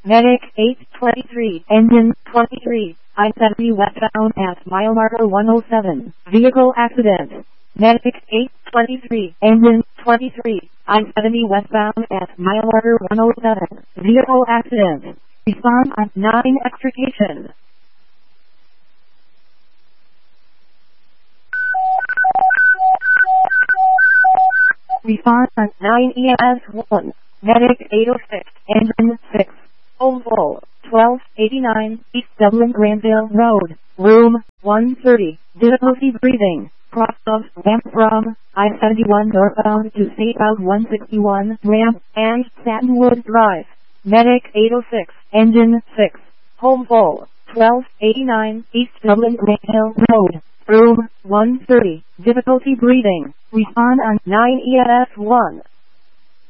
Medic 823, engine 23, I-70 westbound at mile marker 107, vehicle accident. Medic 823, engine 23, I-70 westbound at mile marker 107, vehicle accident. Respond on 9 extrication. Respond on 9 EMS 1, Medic 806, engine 6, Oval, 1289, East Dublin Granville Road, room 130, difficulty breathing, cross of ramp from I-71 northbound to Stateout 161 ramp and Satinwood Drive. Medic 806, engine 6, Oval, 1289, East Dublin Granville Road, room 130, difficulty breathing, respond on 9 EMS 1.